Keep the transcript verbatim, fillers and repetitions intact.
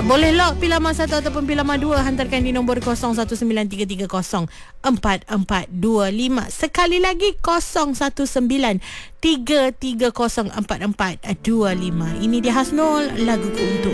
Boleh lock Pilaman satu ataupun Pilaman dua. Hantarkan di nombor kosong satu sembilan tiga tiga kosong empat empat dua lima. Sekali lagi kosong satu sembilan tiga tiga kosong empat empat dua lima. Ini dia Hasnul, laguku untuk